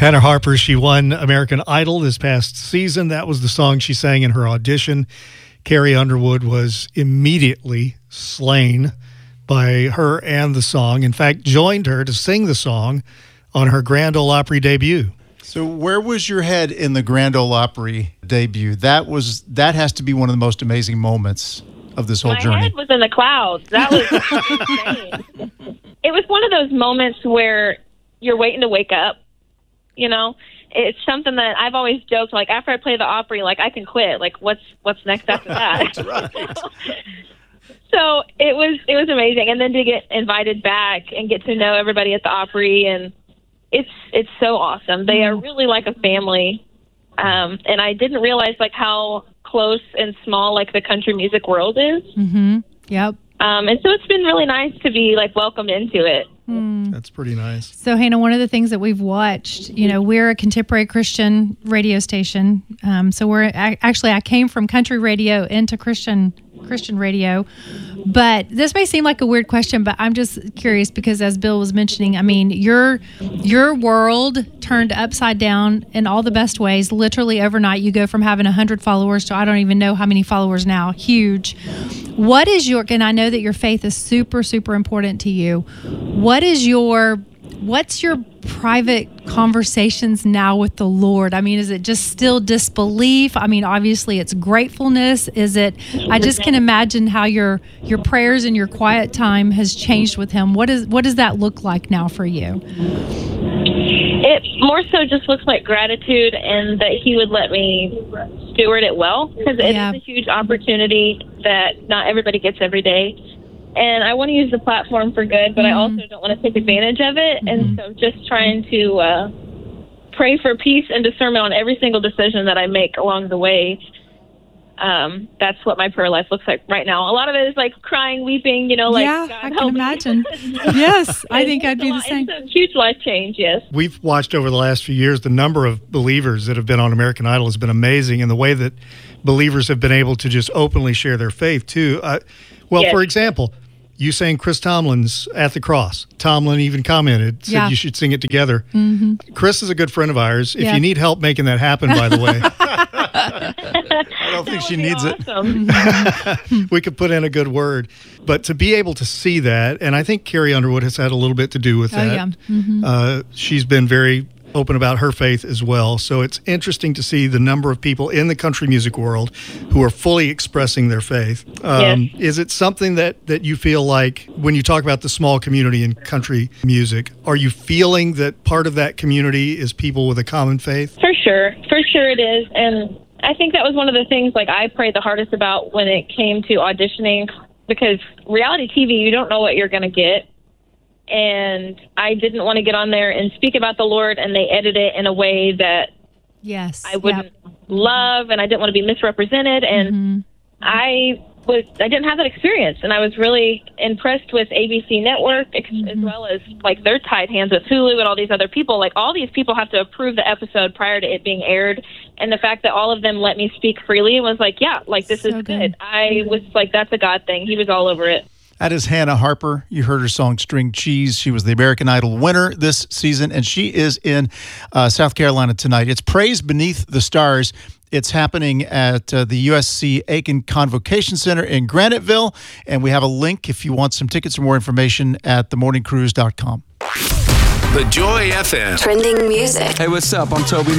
Hannah Harper, she won American Idol this past season. That was the song she sang in her audition. Carrie Underwood was immediately slain by her and the song. In fact, joined her to sing the song on her Grand Ole Opry debut. So where was your head in the Grand Ole Opry debut? That has to be one of the most amazing moments of this whole journey. My head was in the clouds. That was insane. It was one of those moments where you're waiting to wake up. You know, it's something that I've always joked, like, after I play the Opry, like, I can quit. Like, what's next after that? That's right. So it was amazing. And then to get invited back and get to know everybody at the Opry, and it's so awesome. They are really like a family. And I didn't realize, like, how close and small, like, the country music world is. Mm-hmm. Yep. And so it's been really nice to be, like, welcomed into it. That's pretty nice. So, Hannah, one of the things that we've watched, you know, we're a contemporary Christian radio station. So I came from country radio into Christian radio. But this may seem like a weird question, but I'm just curious because, as Bill was mentioning, I mean, your world turned upside down in all the best ways. Literally overnight, you go from having 100 followers to I don't even know how many followers now. Huge. What is and I know that your faith is super, super important to you. What's your private conversations now with the Lord? I mean, is it just still disbelief? I mean, obviously it's gratefulness. Is it, I just can imagine how your prayers and your quiet time has changed with him. What does that look like now for you? It more so just looks like gratitude and that he would let me steward it well, because it is a huge opportunity that not everybody gets every day. And I want to use the platform for good, but I also don't want to take advantage of it. And so just trying to pray for peace and discernment on every single decision that I make along the way. That's what my prayer life looks like right now. A lot of it is like crying, weeping, you know, like, yeah, God, I help can me. imagine. Yes, I think I'd be the same. It's a huge life change, yes. We've watched over the last few years, the number of believers that have been on American Idol has been amazing, and the way that believers have been able to just openly share their faith, too. For example, you sang Chris Tomlin's At the Cross. Tomlin even commented, said you should sing it together. Mm-hmm. Chris is a good friend of ours. If you need help making that happen, by the way. I don't think she needs it. We could put in a good word. But to be able to see that, and I think Carrie Underwood has had a little bit to do with that. Yeah. Mm-hmm. She's been very open about her faith as well. So it's interesting to see the number of people in the country music world who are fully expressing their faith. Is it something that you feel like when you talk about the small community in country music, are you feeling that part of that community is people with a common faith? For sure it is. And I think that was one of the things like I prayed the hardest about when it came to auditioning, because reality TV, you don't know what you're going to get. And I didn't want to get on there and speak about the Lord and they edit it in a way that I wouldn't love, and I didn't want to be misrepresented. And I didn't have that experience, and I was really impressed with ABC Network as well as like they're tied hands with Hulu and all these other people. Like all these people have to approve the episode prior to it being aired, and the fact that all of them let me speak freely was like, this is good. I was like, that's a God thing. He was all over it. That is Hannah Harper. You heard her song String Cheese. She was the American Idol winner this season, and she is in South Carolina tonight. It's Praise Beneath the Stars. It's happening at the USC Aiken Convocation Center in Graniteville, and we have a link if you want some tickets or more information at themorningcruise.com. The Joy FM. Trending music. Hey, what's up? I'm Toby